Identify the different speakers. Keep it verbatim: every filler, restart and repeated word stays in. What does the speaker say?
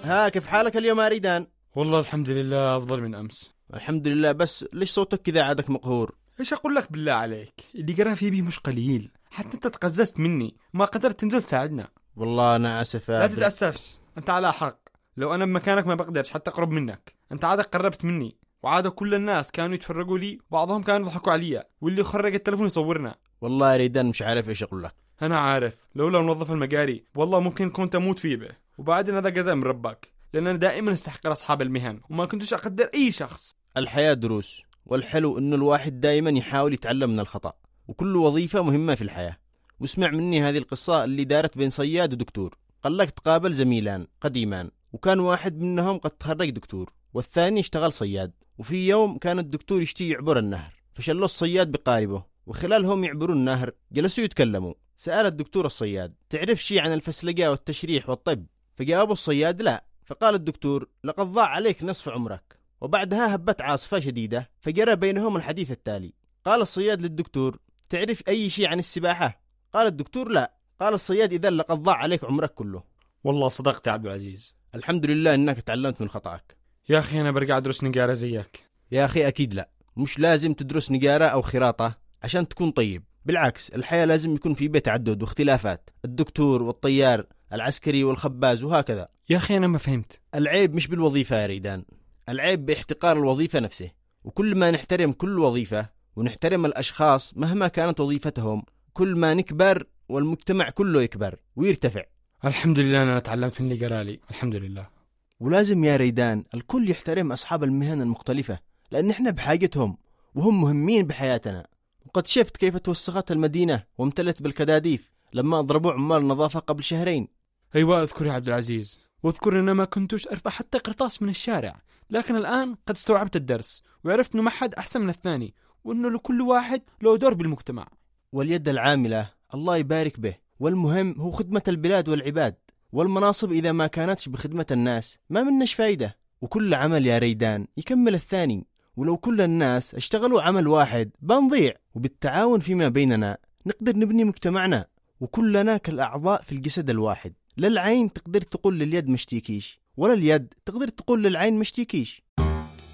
Speaker 1: ها كيف حالك اليوم يا ريدان؟
Speaker 2: والله الحمد لله أفضل من أمس.
Speaker 1: الحمد لله، بس ليش صوتك كذا عادك مقهور؟
Speaker 2: إيش أقول لك بالله عليك، اللي قرا فيه بيه مش قليل، حتى أنت تقززت مني ما قدرت تنزل تساعدنا.
Speaker 1: والله أنا آسف.
Speaker 2: لا تتأسفش، أنت على حق. لو أنا بمكانك ما بقدرش حتى أقرب منك. أنت عادك قربت مني، وعادة كل الناس كانوا يتفرقوا لي، بعضهم كانوا يضحكوا عليا، واللي خرج التلفون يصورنا.
Speaker 1: والله يا ريدان مش عارف إيش أقول لك.
Speaker 2: أنا عارف، لولا منظف المجاري والله ممكن كنت أموت فيه به. وبعدين هذا جزاء من ربك، لأن أنا دائما استحقر أصحاب المهن وما كنتش أقدر أي شخص.
Speaker 1: الحياة دروس، والحلو إنه الواحد دائما يحاول يتعلم من الخطأ، وكل وظيفة مهمة في الحياة. واسمع مني هذه القصة اللي دارت بين صياد ودكتور. قال لك تقابل زميلان قديمان، وكان واحد منهم قد تخرج دكتور والثاني اشتغل صياد. وفي يوم كان الدكتور يشتي يعبر النهر، فشلوا الصياد بقاربه، وخلالهم يعبروا النهر جلسوا يتكلموا. سأل الدكتور الصياد: تعرف شيء عن الفسلقة والتشريح والطب؟ فجاوب الصياد: لا. فقال الدكتور: لقد ضاع عليك نصف عمرك. وبعدها هبت عاصفة شديدة فجرى بينهم الحديث التالي. قال الصياد للدكتور: تعرف أي شيء عن السباحة؟ قال الدكتور: لا. قال الصياد: إذا لقد ضاع عليك عمرك كله.
Speaker 2: والله صدقت يا عبد العزيز.
Speaker 1: الحمد لله إنك تعلمت من خطأك.
Speaker 2: يا أخي أنا برجع أدرس نجارة زيك.
Speaker 1: يا أخي أكيد لا، مش لازم تدرس نجارة أو خراطة عشان تكون طيب. بالعكس، الحياة لازم يكون في بيت تعدد واختلافات، الدكتور والطيار، العسكري والخباز، وهكذا.
Speaker 2: يا أخي أنا ما فهمت.
Speaker 1: العيب مش بالوظيفة يا ريدان، العيب باحتقار الوظيفة نفسه. وكل ما نحترم كل وظيفة ونحترم الأشخاص مهما كانت وظيفتهم، كل ما نكبر والمجتمع كله يكبر ويرتفع.
Speaker 2: الحمد لله أنا تعلمت من اللي قرالي، الحمد لله.
Speaker 1: ولازم يا ريدان الكل يحترم أصحاب المهن المختلفة، لأن احنا بحاجتهم وهم مهمين بحياتنا. وقد شفت كيف توسخت المدينة وامتلت بالكداديف لما أضربوا عمال النظافة قبل شهرين.
Speaker 2: أيوة أذكر يا عبد العزيز، واذكر أن ما كنتش أرفع حتى قرطاس من الشارع، لكن الآن قد استوعبت الدرس وعرفت أنه ما حد أحسن من الثاني، وأنه لكل واحد له دور بالمجتمع.
Speaker 1: واليد العاملة الله يبارك به، والمهم هو خدمة البلاد والعباد. والمناصب إذا ما كانتش بخدمة الناس ما منش فايدة. وكل عمل يا ريدان يكمل الثاني، ولو كل الناس اشتغلوا عمل واحد بنضيع. وبالتعاون فيما بيننا نقدر نبني مجتمعنا، وكلنا كالأعضاء في الجسد الواحد. لا العين تقدر تقول لليد مشتيكيش، ولا اليد تقدر تقول للعين مشتيكيش.